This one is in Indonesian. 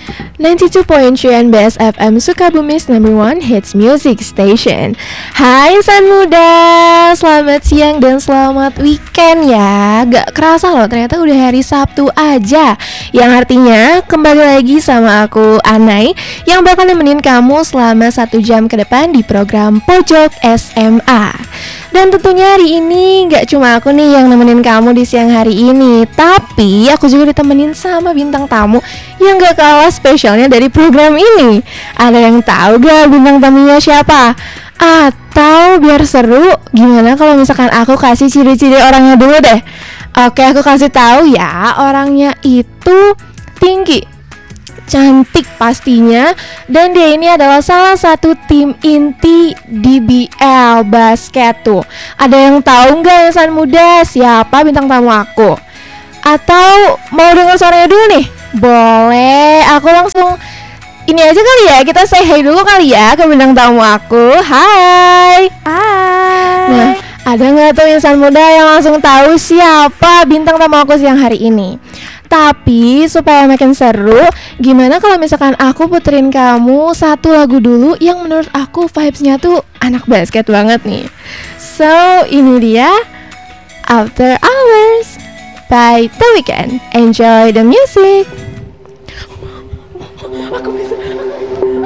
92.3 NBS FM Sukabumi's number one hits music station. Hai insan muda, selamat siang dan selamat weekend ya. Gak kerasa loh ternyata udah hari Sabtu aja. Yang artinya kembali lagi sama aku Anai, yang bakal nemenin kamu selama 1 jam ke depan di program Pojok SMA. Dan tentunya hari ini gak cuma aku nih yang nemenin kamu di siang hari ini, tapi aku juga ditemenin sama bintang tamu yang gak kalah spesialnya dari program ini. Ada yang tahu gak bintang tamunya siapa? Atau biar seru, gimana kalau misalkan aku kasih ciri-ciri orangnya dulu deh? Oke, aku kasih tahu ya, orangnya itu tinggi, cantik pastinya, dan dia ini adalah salah satu tim inti DBL basket tuh. Ada yang tahu nggak insan muda siapa bintang tamu aku? Atau mau dengar suaranya dulu nih? Boleh, aku langsung ini aja kali ya, kita say hi dulu kali ya ke bintang tamu aku. Hai. Nah, ada nggak tuh insan muda yang langsung tahu siapa bintang tamu aku siang hari ini? Tapi supaya makin seru, gimana kalau misalkan aku puterin kamu satu lagu dulu yang menurut aku vibes-nya tuh anak basket banget nih. So, ini dia After Hours by The Weeknd. Enjoy the music. Aku bisa